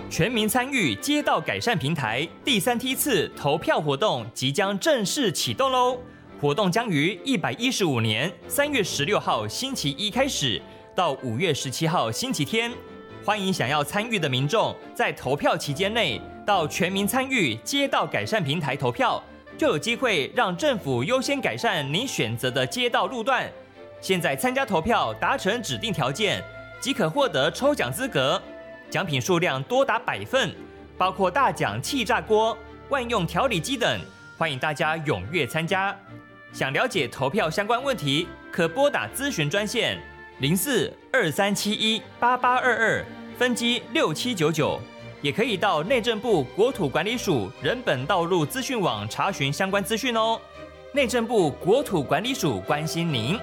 全民参与街道改善平台第3梯次投票活动即将正式启动喽！活动将于115年3月16号星期一开始，到5月17号星期天。欢迎想要参与的民众在投票期间内到全民参与街道改善平台投票，就有机会让政府优先改善你选择的街道路段。现在参加投票达成指定条件，即可获得抽奖资格。奖品数量多达100份，包括大奖气炸锅、万用调理机等，欢迎大家踊跃参加。想了解投票相关问题，可拨打咨询专线04-2371-8822，分机6799，也可以到内政部国土管理署人本道路资讯网查询相关资讯哦。内政部国土管理署关心您。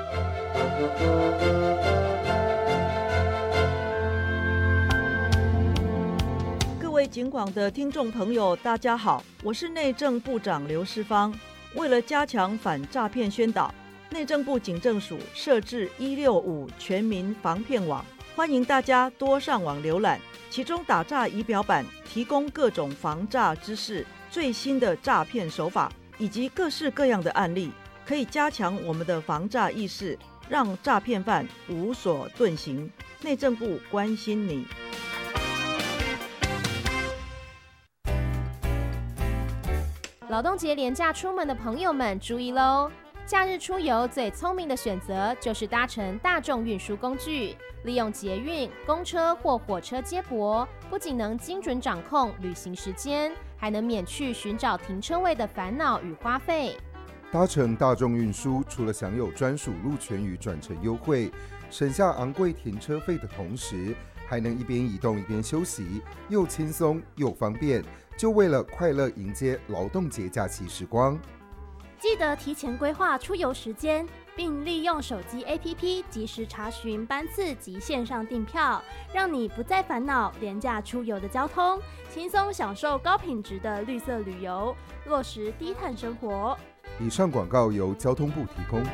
各位警广的听众朋友，大家好，我是内政部长刘世芳。为了加强反诈骗宣导，内政部警政署设置165全民防骗网，欢迎大家多上网浏览。其中打诈仪表板提供各种防诈知识、最新的诈骗手法以及各式各样的案例，可以加强我们的防诈意识，让诈骗犯无所遁形。内政部关心你。 劳动节连假出门的朋友们注意喽！假日出游最聪明的选择就是搭乘大众运输工具，利用捷运、公车或火车接驳，不仅能精准掌控旅行时间，还能免去寻找停车位的烦恼与花费。 搭乘大众运输，除了享有专属路权与转乘优惠，省下昂贵停车费的同时，还能一边移动一边休息，又轻松又方便，就为了快乐迎接劳动节假期时光。 记得提前规划出游时间，并利用手机 APP 及时查询班次及线上订票，让你不再烦恼廉价出游的交通，轻松享受高品质的绿色旅游，落实低碳生活。 以上广告由交通部提供。